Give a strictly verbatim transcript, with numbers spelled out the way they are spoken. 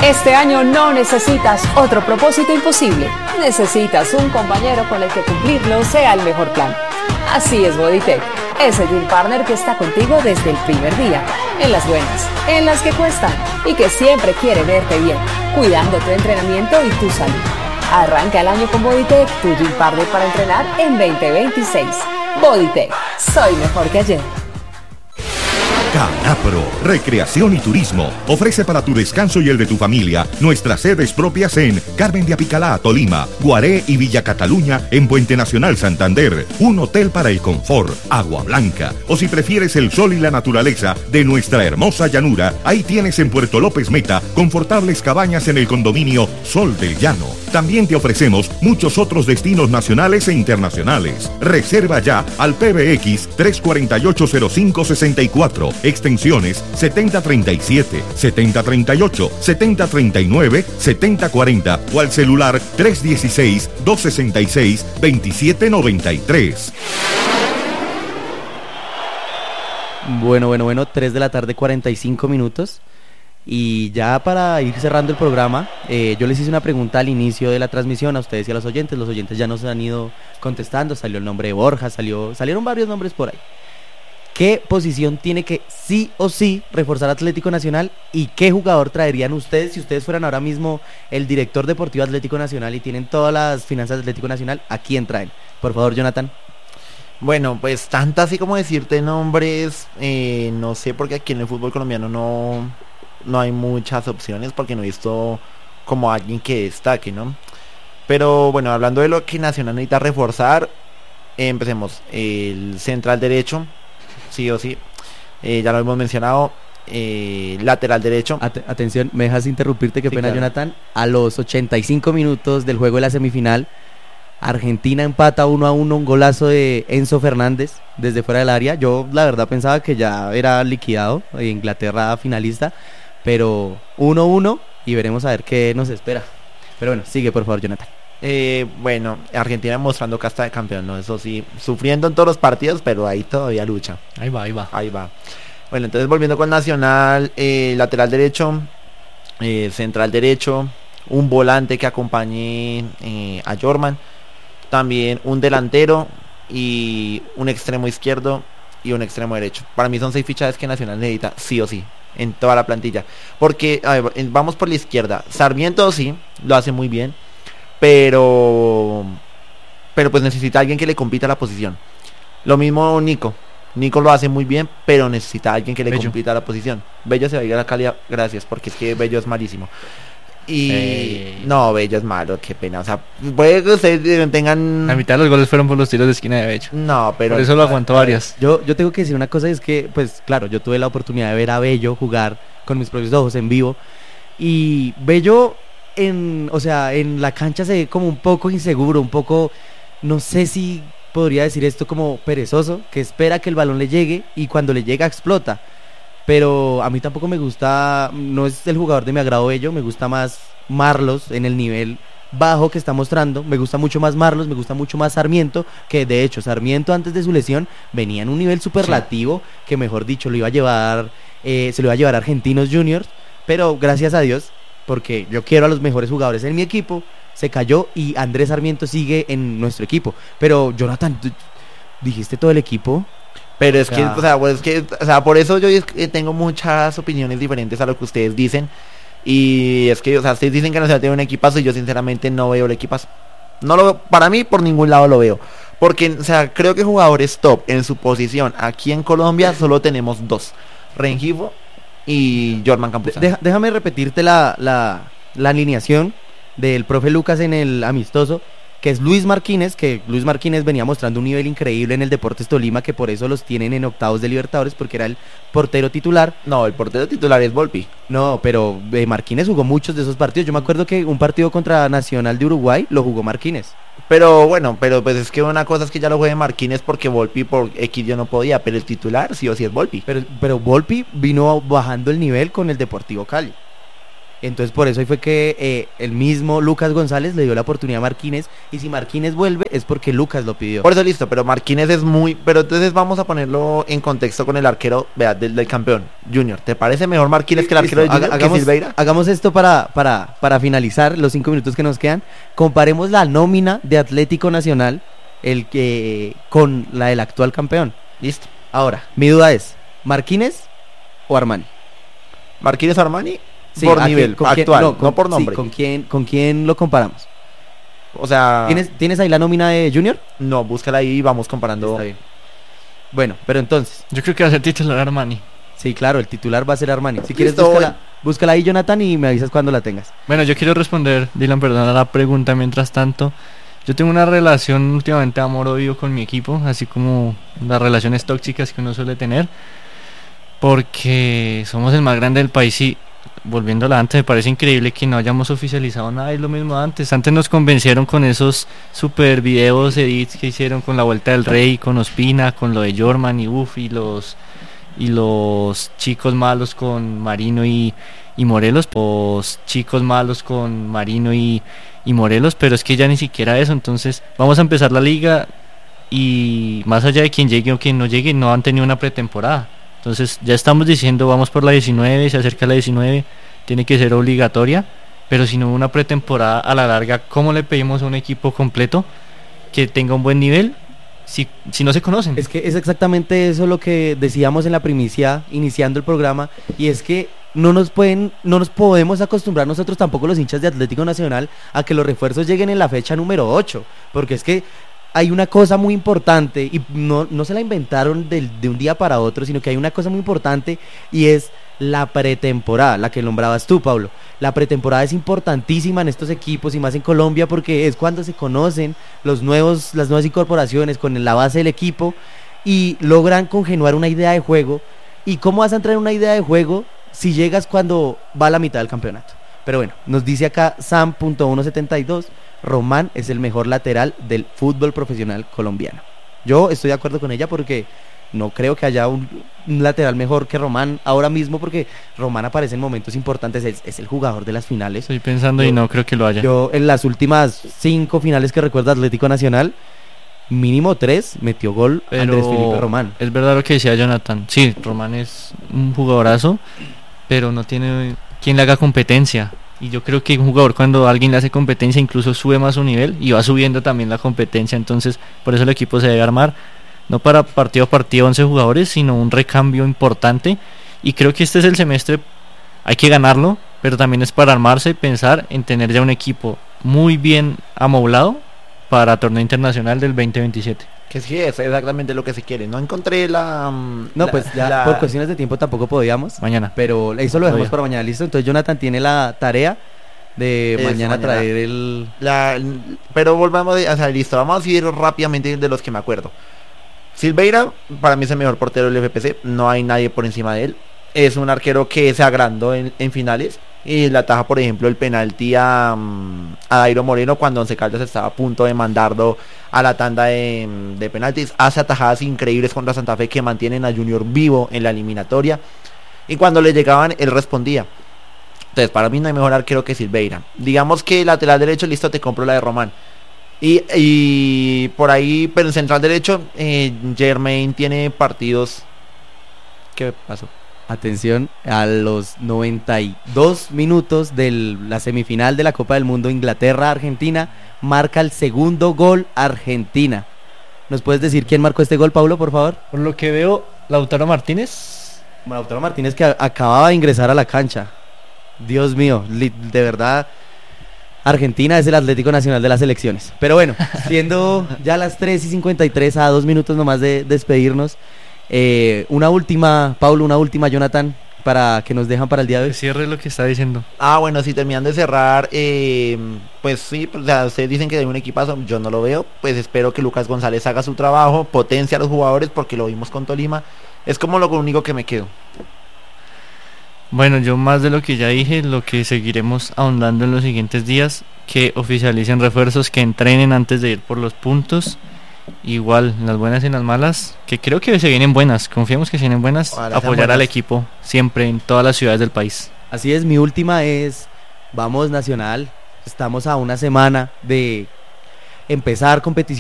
Este año no necesitas otro propósito imposible. Necesitas un compañero con el que cumplirlo sea el mejor plan. Así es Bodytech, ese gym partner que está contigo desde el primer día, en las buenas, en las que cuestan y que siempre quiere verte bien, cuidando tu entrenamiento y tu salud. Arranca el año con Bodytech, tu gym partner para entrenar en veinte veintiséis. Bodytech, soy mejor que ayer. Canapro, Recreación y Turismo, ofrece para tu descanso y el de tu familia nuestras sedes propias en Carmen de Apicalá, Tolima, Guaré y Villa Cataluña en Puente Nacional, Santander, un hotel para el confort, Agua Blanca, o si prefieres el sol y la naturaleza de nuestra hermosa llanura, ahí tienes en Puerto López Meta confortables cabañas en el condominio Sol del Llano. También te ofrecemos muchos otros destinos nacionales e internacionales. Reserva ya al P B X tres cuatro ocho cero cinco seis cuatro, extensiones setenta treinta y siete, setenta treinta y ocho, setenta treinta y nueve, setenta cuarenta o al celular tres uno seis, dos seis seis, dos siete nueve tres. Bueno, bueno, bueno, tres de la tarde, cuarenta y cinco minutos. Y ya para ir cerrando el programa, eh, yo les hice una pregunta al inicio de la transmisión a ustedes y a los oyentes. Los oyentes ya nos han ido contestando. Salió el nombre de Borja, salió, salieron varios nombres por ahí. ¿Qué posición tiene que sí o sí reforzar Atlético Nacional? ¿Y qué jugador traerían ustedes si ustedes fueran ahora mismo el director deportivo Atlético Nacional y tienen todas las finanzas de Atlético Nacional? ¿A quién traen? Por favor, Jonathan. Bueno, pues tanto así como decirte nombres, eh, no sé, porque aquí en el fútbol colombiano no... no hay muchas opciones porque no he visto como alguien que destaque, ¿no? Pero bueno, hablando de lo que Nacional necesita reforzar, eh, empecemos. El central derecho, sí o sí, eh, ya lo hemos mencionado. eh, Lateral derecho. At- atención, me dejas interrumpirte, qué Sí, pena, claro. Jonathan. A los ochenta y cinco minutos del juego de la semifinal, Argentina empata uno a uno, un golazo de Enzo Fernández desde fuera del área. Yo la verdad pensaba que ya era liquidado, Inglaterra finalista, pero uno uno y veremos a ver qué nos espera. Pero bueno, sigue por favor, Jonathan. Eh, bueno, Argentina mostrando casta de campeón, ¿no? Eso sí, sufriendo en todos los partidos, pero ahí todavía lucha. Ahí va, ahí va. Ahí va. Bueno, entonces volviendo con Nacional, eh, lateral derecho, eh, central derecho, un volante que acompañe eh, a Jorman, también un delantero y un extremo izquierdo y un extremo derecho. Para mí son seis fichajes que Nacional necesita sí o sí en toda la plantilla, porque a ver, vamos por la izquierda. Sarmiento sí lo hace muy bien, pero pero pues necesita alguien que le compita la posición. Lo mismo Nico. Nico lo hace muy bien, pero necesita alguien que le Bello. compita la posición. Bello se va a ir a la calidad, gracias, porque es que Bello es malísimo. Y Ey. no, Bello es malo, qué pena. O sea, puede que ustedes tengan. La mitad de los goles fueron por los tiros de esquina de Bello. No, pero Por eso lo aguantó varias. Yo, yo tengo que decir una cosa, es que, pues claro, yo tuve la oportunidad de ver a Bello jugar con mis propios ojos en vivo. Y Bello, en, o sea, en la cancha se ve como un poco inseguro, un poco, no sé si podría decir esto, como perezoso, que espera que el balón le llegue y cuando le llega explota. Pero a mí tampoco me gusta, no es el jugador de mi agrado Bello, me gusta más Marlos en el nivel bajo que está mostrando. Me gusta mucho más Marlos, me gusta mucho más Sarmiento, que de hecho Sarmiento antes de su lesión venía en un nivel superlativo, que mejor dicho lo iba a llevar, eh, se lo iba a llevar a Argentinos Juniors, pero gracias a Dios, porque yo quiero a los mejores jugadores en mi equipo, se cayó y Andrés Sarmiento sigue en nuestro equipo. Pero Jonathan, ¿tú dijiste todo el equipo? Pero es O que, sea, o sea, pues es que, o sea, por eso yo es que tengo muchas opiniones diferentes a lo que ustedes dicen. Y es que, o sea, ustedes dicen que no se tiene un equipazo y yo sinceramente no veo el equipazo. No lo veo, para mí por ningún lado lo veo. Porque, o sea, creo que jugadores top en su posición aquí en Colombia solo tenemos dos. Rengifo y Jorman Campuzano. Deja- déjame repetirte la, la, la alineación del profe Lucas en el amistoso, que es Luis Marquínez, que Luis Marquínez venía mostrando un nivel increíble en el Deportes Tolima, que por eso los tienen en octavos de Libertadores, porque era el portero titular. No, el portero titular es Volpi. No, pero eh, Marquínez jugó muchos de esos partidos. Yo me acuerdo que un partido contra Nacional de Uruguay lo jugó Marquínez. Pero bueno, pero pues es que una cosa es que ya lo juegue Marquínez porque Volpi por X yo no podía, pero el titular sí o sí es Volpi. Pero, pero Volpi vino bajando el nivel con el Deportivo Cali. Entonces por eso ahí fue que eh, el mismo Lucas González le dio la oportunidad a Marquínez, y si Marquínez vuelve es porque Lucas lo pidió. Por eso listo, pero Marquínez es muy... Pero entonces vamos a ponerlo en contexto con el arquero, vea, del, del campeón, Junior. ¿Te parece mejor Marquínez que el arquero Listo, de Junior, haga- que hagamos, Silveira? hagamos esto para, para, para finalizar los cinco minutos que nos quedan. Comparemos la nómina de Atlético Nacional el que con la del actual campeón. Listo. Ahora, mi duda es, ¿Marquínez o Armani? Marquínez Armani, Sí, por ¿a quién- nivel con quién- actual, no, con- por sí, nombre. ¿con quién, ¿Con quién lo comparamos? O sea, ¿Tienes, ¿Tienes ahí la nómina de Junior? no, búscala ahí y vamos comparando. Está bien. Bueno, pero entonces, Yo creo que va a ser titular Armani. sí, claro, el titular va a ser Armani. Si quieres, Listo, búscala, búscala ahí, Jonathan, y me avisas cuando la tengas. Bueno, yo quiero responder, Dylan, perdona la pregunta mientras tanto. Yo tengo una relación últimamente amor-odio con mi equipo, así como las relaciones tóxicas que uno suele tener, porque somos el más grande del país y, volviéndola antes, me parece increíble que no hayamos oficializado nada, es lo mismo antes. Antes nos convencieron con esos super videos, edits que hicieron con la Vuelta del Rey, con Ospina, con lo de Jorman y uff, y los, y los chicos malos con Marino y, y Morelos, los chicos malos con Marino y, y Morelos, pero es que ya ni siquiera eso. Entonces vamos a empezar la liga y más allá de quien llegue o quien no llegue, no han tenido una pretemporada. Entonces ya estamos diciendo vamos por la diecinueve, se acerca la diecinueve, tiene que ser obligatoria, pero si no hubo una pretemporada a la larga, ¿cómo le pedimos a un equipo completo que tenga un buen nivel si, si no se conocen? Es que es exactamente eso lo que decíamos en la primicia iniciando el programa, y es que no nos pueden, no nos podemos acostumbrar nosotros tampoco los hinchas de Atlético Nacional a que los refuerzos lleguen en la fecha número ocho, porque es que hay una cosa muy importante y no, no se la inventaron del- de un día para otro, sino que hay una cosa muy importante y es la pretemporada, la que nombrabas tú, Pablo. La pretemporada es importantísima en estos equipos y más en Colombia, porque es cuando se conocen los nuevos, las nuevas incorporaciones con la base del equipo y logran congenuar una idea de juego. ¿Y cómo vas a entrar en una idea de juego si llegas cuando va a la mitad del campeonato? Pero bueno, nos dice acá Sam punto ciento setenta y dos, Román es el mejor lateral del fútbol profesional colombiano. Yo estoy de acuerdo con ella porque no creo que haya un, un lateral mejor que Román ahora mismo, porque Román aparece en momentos importantes, es, es el jugador de las finales. Estoy pensando Yo- y no creo que lo haya. Yo en las últimas cinco finales que recuerdo Atlético Nacional, mínimo tres metió gol Andrés Felipe Román. es verdad lo que decía Jonathan. Sí, Román es un jugadorazo, pero no tiene quien le haga competencia. Y yo creo que un jugador, cuando alguien le hace competencia, incluso sube más su nivel y va subiendo también la competencia. Entonces, por eso el equipo se debe armar, no para partido a partido once jugadores, sino un recambio importante. Y creo que este es el semestre, hay que ganarlo, pero también es para armarse y pensar en tener ya un equipo muy bien amoblado para torneo internacional del veinte veintisiete. Que sí, es exactamente lo que se quiere. No encontré la... mm, No, la- pues ya la- por cuestiones de tiempo tampoco podíamos. Mañana. Pero eso lo dejamos Todavía. para mañana, listo. Entonces Jonathan tiene la tarea de Eso, mañana, mañana. traer el... La- pero volvamos, de- o sea, listo, vamos a ir rápidamente de los que me acuerdo. Silveira, para mí es el mejor portero del F P C, no hay nadie por encima de él. Es un arquero que se agrandó en, en finales y le ataja, por ejemplo, el penalti a, mm, a Dairo Moreno cuando Once Caldas estaba a punto de mandarlo a la tanda de, de penaltis. Hace atajadas increíbles contra Santa Fe que mantienen a Junior vivo en la eliminatoria, y cuando le llegaban él respondía. Entonces, para mí no hay mejor arquero que Silveira. Digamos que lateral derecho, listo, te compro la de Román. Y, y por ahí, pero en central derecho, eh, Jermaine tiene partidos. ¿Qué pasó? Atención, a los noventa y dos minutos de la semifinal de la Copa del Mundo, Inglaterra-Argentina, marca el segundo gol Argentina. ¿Nos puedes decir quién marcó este gol, Paulo, por favor? Por lo que veo, Lautaro Martínez. Lautaro Martínez, que a- acababa de ingresar a la cancha. Dios mío, li- de verdad, Argentina es el Atlético Nacional de las elecciones. Pero bueno, siendo ya las tres y cincuenta y tres, a dos minutos nomás de despedirnos, eh, una última, Paulo, una última, Jonathan, para que nos dejan para el día de hoy. Que cierre lo que está diciendo. Ah, bueno, si terminan de cerrar, eh, pues sí, pues, o sea, ustedes dicen que hay un equipazo, yo no lo veo, pues espero que Lucas González haga su trabajo, potencie a los jugadores, porque lo vimos con Tolima, es como lo único que me quedo. Bueno, yo más de lo que ya dije, lo que seguiremos ahondando en los siguientes días, que oficialicen refuerzos, que entrenen antes de ir por los puntos. Igual, en las buenas y en las malas, que creo que se vienen buenas, confiemos que se vienen buenas, Ojalá sean apoyar al buenas. equipo siempre en todas las ciudades del país. Así es, mi última es, vamos Nacional, estamos a una semana de empezar competición